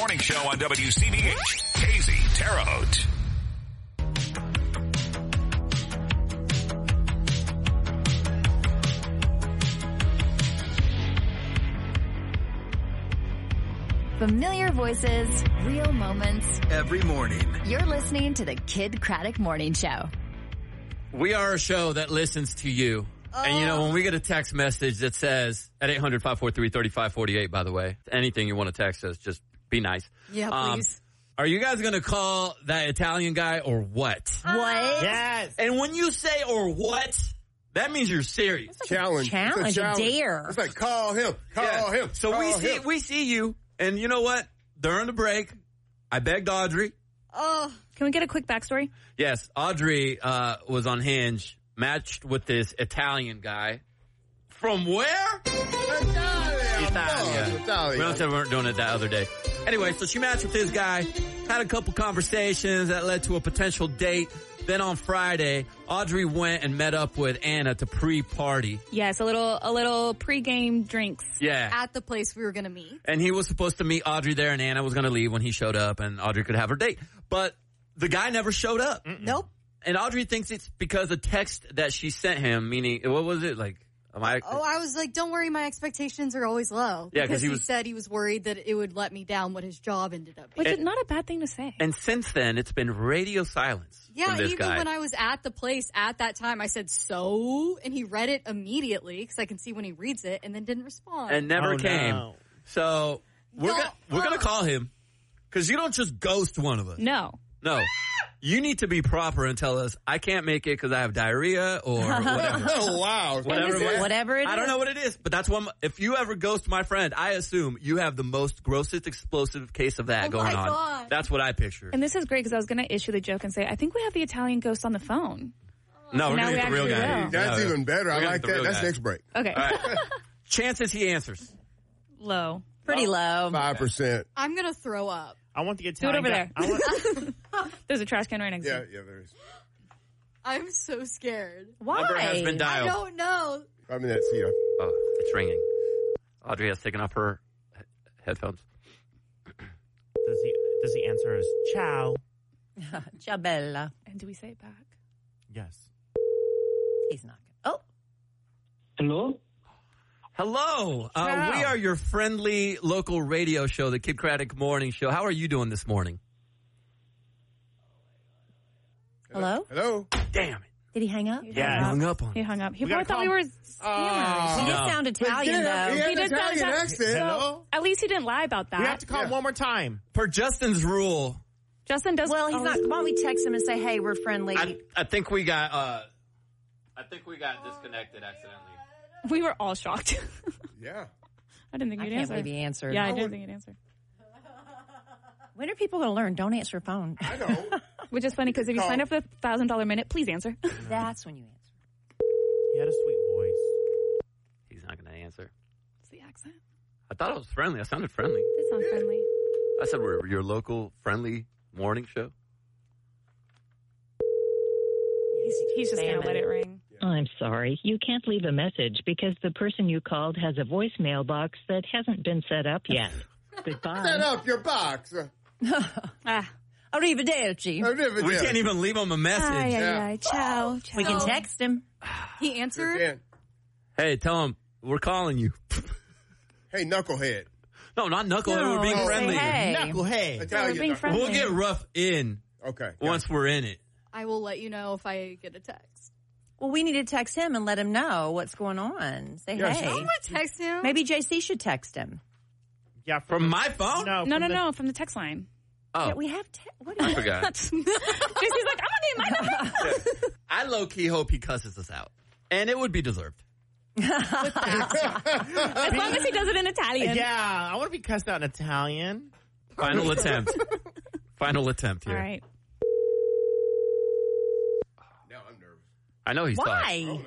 Morning Show on WCBH. Casey Terre Haute. Familiar voices, real moments. Every morning. You're listening to the Kid Craddock Morning Show. We are a show that listens to you. And, you know, when we get a text message that says, at 800-543-3548, by the way, anything you want to text us, just be nice. Yeah, please. Are you guys going to call that Italian guy or what? What? Yes. And when you say or what, that means you're serious. Challenge, a dare. It's like call him. So we see you. And you know what? During the break, I begged Audrey. Oh. Can we get a quick backstory? Yes, Audrey was on Hinge, matched with this Italian guy. From where? Italia. We don't say we weren't doing it that other day. Anyway, so she matched with this guy, had a couple conversations that led to a potential date. Then on Friday, Audrey went and met up with Anna to pre-party. Yes, a little pre-game drinks. Yeah. At the place we were going to meet. And he was supposed to meet Audrey there, and Anna was going to leave when he showed up, and Audrey could have her date. But the guy never showed up. Nope. And Audrey thinks it's because of text that she sent him, meaning, what was it? Like, I was like, don't worry, my expectations are always low. Yeah, because he said he was worried that it would let me down what his job ended up being. Which is not a bad thing to say. And since then, it's been radio silence Yeah, from this even guy. when I was at the place at that time, I said, so? And he read it immediately, because I can see when he reads it, and then didn't respond. And never came. No. So, we're going to call him, because you don't just ghost one of us. No. You need to be proper and tell us, I can't make it because I have diarrhea or whatever. Oh, wow. Whatever it is. I don't know what it is, but that's one. If you ever ghost my friend, I assume you have the most grossest explosive case of that going on. God. That's what I picture. And this is great because I was going to issue the joke and say, I think we have the Italian ghost on the phone. No, we're Now going to get the real we guy. actually will. That's No, even better. we're I gonna like get the that. real That's guy. next break. Okay. All right. Chances he answers. Low. Pretty low. 5%. I'm going to throw up. I want the Do it Italian over guy. there. There's a trash can right next to you. Yeah, there is. I'm so scared. Why? Number has been I dialed. don't know. I mean, that's, yeah. Oh, it's ringing. Audrey has taken off her headphones. Does he answer as ciao? Ciao, Bella. And do we say it back? Yes. He's not going to. Oh. Hello? Hello. Ciao. We are your friendly local radio show, the Kid Craddock Morning Show. How are you doing this morning? Hello? Hello? Damn it. Did he hang up? Yeah. He hung up on He us. hung up. He We probably gotta thought we call- were scammers. He did No. sound Italian, though. He had He an did sound Italian Italian. accent. So, at least he didn't lie about that. We have to call one more time. Per Justin's rule, Justin does. Well, he's not. Why don't we text him and say, hey, we're friendly. I think we got disconnected accidentally. We were all shocked. Yeah. I didn't think I you'd can't answer. believe he answered. Yeah, I didn't think you'd answer. When are people going to learn? Don't answer your phone. I know. Which is funny because if you sign up for the $1,000 minute, please answer. That's when you answer. He had a sweet voice. He's not going to answer. It's the accent. I thought it was friendly. I sounded friendly. That sounds friendly. I said we're your local friendly morning show. He's just going to let it ring. I'm sorry. You can't leave a message because the person you called has a voicemail box that hasn't been set up yet. Goodbye. Set up your box. Arrivederci. We can't even leave him a message. Ay, ay, ay. Ciao. Ciao. We can text him. He answered. Again. Hey, tell him we're calling you. Hey, knucklehead. No, not knucklehead. No, we're being say friendly. hey. Knucklehead. We're Italian. being friendly. We'll get rough in Okay. once we're in it. I will let you know if I get a text. Well, we need to text him and let him know what's going on. Say, Yeah, hey. I'm going to text him. Maybe JC should text him. Yeah, From my phone? No, from the text line. Oh, Yeah, we have what I is forgot. JC's like, I'm going to need my number. I low-key hope he cusses us out. And it would be deserved. As long as he does it in Italian. Yeah, I want to be cussed out in Italian. Final attempt. Final attempt here. All right. Now I'm nervous. I know he's Why? I don't know.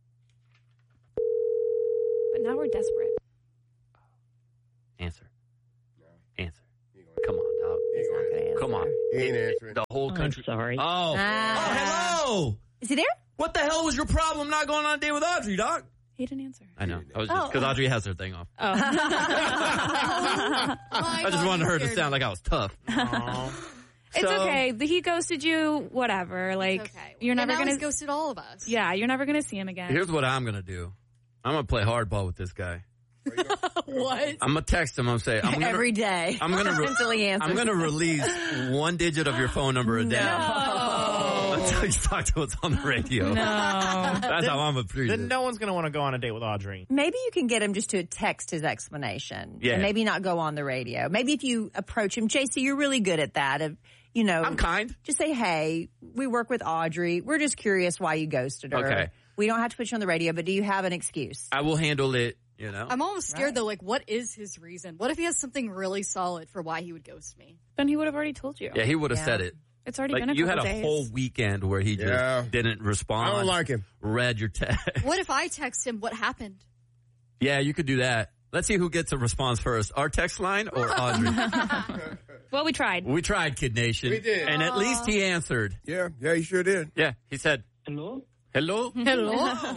But now we're desperate. Answer. No. Answer. He ain't gonna Come on, dog. He ain't gonna answer. Come on. He ain't answering. The whole I'm country. sorry. Oh. Ah. Oh, hello. Is he there? What the hell was your problem not going on a date with Audrey, dog? He didn't answer. I know. I was just because Audrey has her thing off. Oh. I just wanted her to sound like I was tough. It's So- okay. He ghosted you. Whatever. Like Okay. you're never now gonna he's ghosted all of us. Yeah, you're never gonna see him again. Here's what I'm gonna do. I'm gonna play hardball with this guy. What? I'm gonna text him. I'm gonna say I'm gonna, Every day. I'm gonna until he answers. I'm gonna release one digit of your phone number a day until you talk to us on the radio. No. That's how I'm a treat Then it. no one's going to want to go on a date with Audrey. Maybe you can get him just to text his explanation. Yeah. And maybe not go on the radio. Maybe if you approach him, JC, you're really good at that. Of, you know, I'm kind. just say, hey, we work with Audrey. We're just curious why you ghosted her. Okay. We don't have to put you on the radio, but do you have an excuse? I will handle it. You know. I'm almost scared though. Like, what is his reason? What if he has something really solid for why he would ghost me? Then he would have already told you. Yeah, he would have said it. It's already Like been a you had couple a days. whole weekend where he just didn't respond. I don't like him. Read your text. What if I text him what happened? Yeah, you could do that. Let's see who gets a response first. Our text line or Audrey? Well, we tried. We tried, Kid Nation. We did. And at least he answered. Yeah, you sure did. Yeah, he said, Hello? hello? Hello?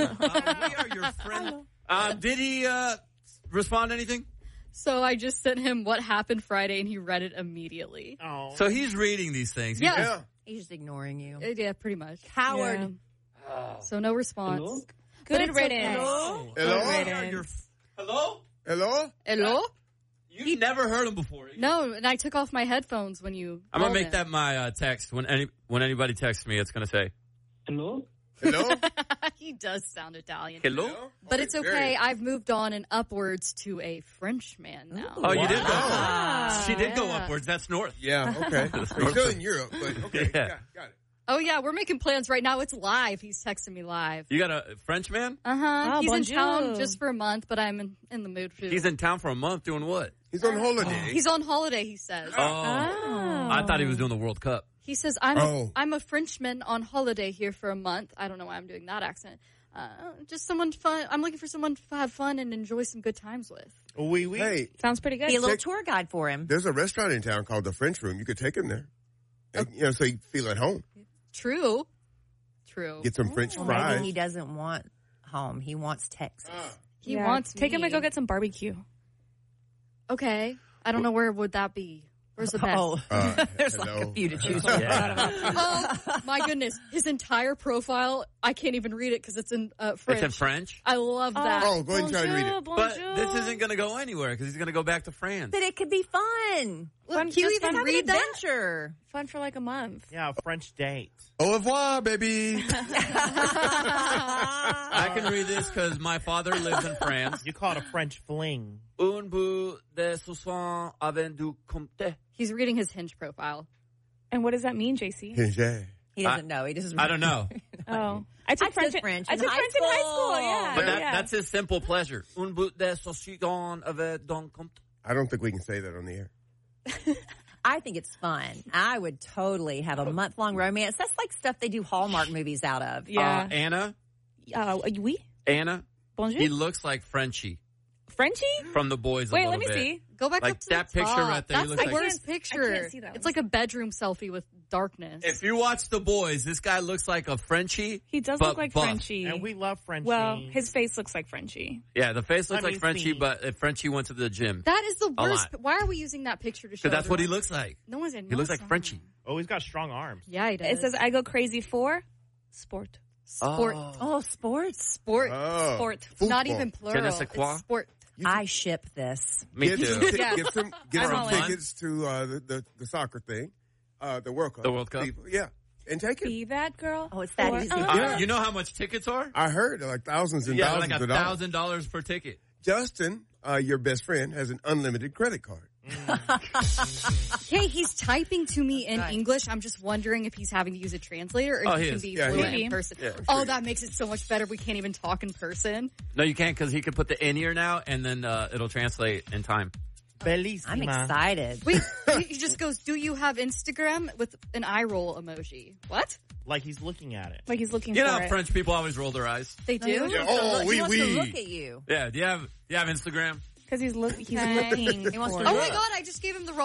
We are your friend. Did he respond to anything? So I just sent him what happened Friday, and he read it immediately. Oh. So he's reading these things. He Yeah. just- He's just ignoring you. Yeah, pretty much. Coward. Yeah. So no response. Hello? But Good it's riddance. okay. Hello? Good We are your hello? Hello? Hello? You never heard him before. No, and I took off my headphones when you. I'm going to called make him. that my text. When anybody texts me, it's going to say, Hello? Hello? He does sound Italian. hello? But it's okay. I've moved on and upwards to a French man now. Oh, you did go. Wow. She did go Yeah. upwards. That's north. Yeah, okay. We're still in Europe, but okay. Yeah. Got it. Oh, yeah, we're making plans right now. It's live. He's texting me live. You got a French man? Uh-huh. Oh, He's in bonjour. town just for a month, but I'm in the mood for He's in town for a month doing what? He's on holiday. He's on holiday, he says. Oh. Oh. I thought he was doing the World Cup. He says, I'm a Frenchman on holiday here for a month. I don't know why I'm doing that accent. Just someone fun. I'm looking for someone to have fun and enjoy some good times with. Oui. Hey, Sounds pretty good. Be a little tour guide for him. there's a restaurant in town called the French Room. You could take him there. And, so you feel at home. True. Get some French Well, fries. maybe he doesn't want home. He wants Texas. He wants Take him me. to go get some barbecue. Okay. I don't know where would that be. Where's the best? Oh, there's like hello. a few to choose from. Oh, my goodness. His entire profile, I can't even read it because it's in French. It's in French. I love that. Oh, go ahead and try to read it. But this isn't going to go anywhere because he's going to go back to France. But it could be fun. Look, Can you just even fun have read an that? adventure? Fun for like a month. Yeah, a French date. Au revoir, baby. I can read this because my father lives in France. You call it a French fling. Un bout de soixante avec du comté. He's reading his Hinge profile. And what does that mean, JC? He doesn't know. He just. I don't know. Oh. I took French. French I in took high French in high school. school. Yeah. But yeah. that's his simple pleasure. Un bout de saucisson avec du comté. I don't think we can say that on the air. I think it's fun. I would totally have a month-long romance. That's like stuff they do Hallmark movies out of. Yeah. Anna, Oui. Anna, Bonjour. he looks like Frenchie Frenchie? from The Boys. Wait, a let little me bit. see. Go back Like up to that the picture top. right there, he That's looks the like- worst I picture. can't see that It's one. like a bedroom selfie with darkness. If you watch The Boys, this guy looks like a Frenchie. He does but look like buff. Frenchie. And we love Frenchie. Well, his face looks like Frenchie. Yeah, the face looks Let like me Frenchie, see. but if Frenchie went to the gym. That is the A worst. lot. Why are we using that picture to show? Because that's what he everyone? looks like. No one's gonna He looks know like someone. Frenchie. Oh, he's got strong arms. Yeah, he does. It says, I go crazy for sport. sport. Oh, sports. Sport. Oh. Sport. Football. Not even plural. Je ne sais It's quoi. sport. I ship this. Me Get too. some, Yeah. get some I'm all in. tickets to the soccer thing, the World Cup. The World Cup? People. Yeah. And take it. Be that girl. Oh, it's that Or- easy. Yeah. You know how much tickets are? I heard like thousands and Yeah, thousands like of dollars. $1,000 per ticket. Justin, your best friend, has an unlimited credit card. Hey, he's typing to me in English. I'm just wondering if he's having to use a translator or Oh, if he he can is. be Yeah, he fluent is. in person. Yeah, oh, sure. that makes it so much better. We can't even talk in person. No, you can't because he could put the in ear now and then it'll translate in time. Bellissima. I'm excited. Wait, he just goes, do you have Instagram with an eye roll emoji? What? Like he's looking at it. Like he's looking You for know how it. French people always roll their eyes? They do? Yeah, oh, he oui, wants to oui. look at you. Yeah, do you have Instagram? Because he's looking Okay. for He wants it. to Oh look. my God, I just gave him the wrong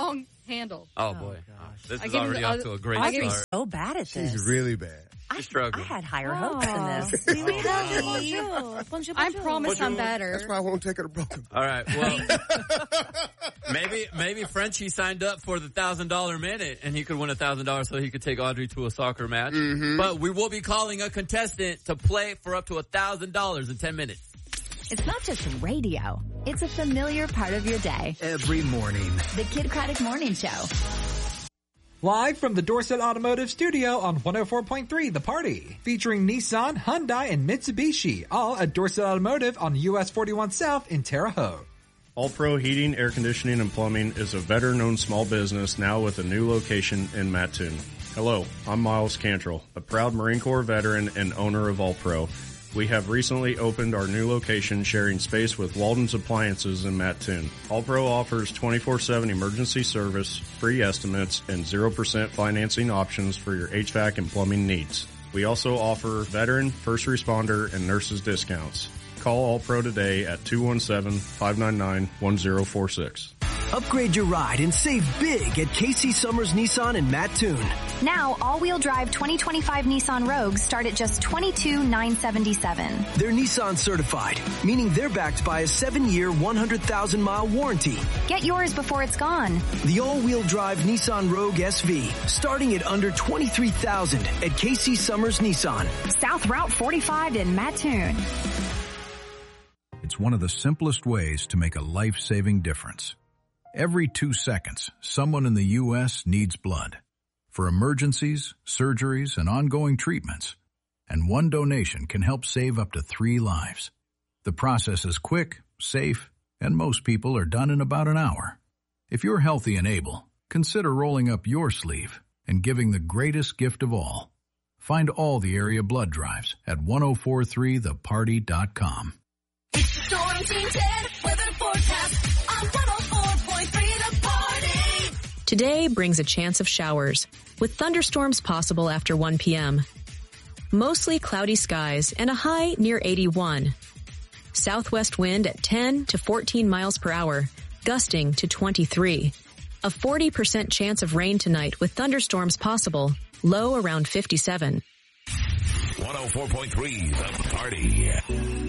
handle. Oh, boy. This I is give him already the off other- to a great Audrey's start. so bad at this. She's really bad. I struggling. had higher hopes than this. I promise I'm better. That's why I won't take her to broken. All right. Well, maybe Frenchie signed up for the $1,000 minute, and he could win $1,000 so he could take Audrey to a soccer match. Mm-hmm. But we will be calling a contestant to play for up to $1,000 in 10 minutes. It's not just radio. It's a familiar part of your day. Every morning. The Kid Craddock Morning Show. Live from the Dorset Automotive Studio on 104.3 The Party. Featuring Nissan, Hyundai, and Mitsubishi. All at Dorset Automotive on US 41 South in Terre Haute. All Pro Heating, Air Conditioning, and Plumbing is a veteran-owned small business now with a new location in Mattoon. Hello, I'm Miles Cantrell, a proud Marine Corps veteran and owner of All Pro. We have recently opened our new location sharing space with Walden's Appliances in Mattoon. All Pro offers 24/7 emergency service, free estimates, and 0% financing options for your HVAC and plumbing needs. We also offer veteran, first responder, and nurses discounts. Call All Pro today at 217-599-1046. Upgrade your ride and save big at Casey Summers Nissan in Mattoon. Now, all-wheel drive 2025 Nissan Rogues start at just $22,977. They're Nissan certified, meaning they're backed by a 7-year, 100,000-mile warranty. Get yours before it's gone. The all-wheel drive Nissan Rogue SV, starting at under $23,000 at Casey Summers Nissan. South Route 45 in Mattoon. It's one of the simplest ways to make a life-saving difference. Every 2 seconds, someone in the U.S. needs blood for emergencies, surgeries, and ongoing treatments. And one donation can help save up to 3 lives. The process is quick, safe, and most people are done in about an hour. If you're healthy and able, consider rolling up your sleeve and giving the greatest gift of all. Find all the area blood drives at 1043theparty.com. It's the Storm Team 10 weather forecast on 104.3 The Party. Today brings a chance of showers, with thunderstorms possible after 1 p.m. Mostly cloudy skies and a high near 81. Southwest wind at 10 to 14 miles per hour, gusting to 23. A 40% chance of rain tonight with thunderstorms possible, low around 57. 104.3 The Party.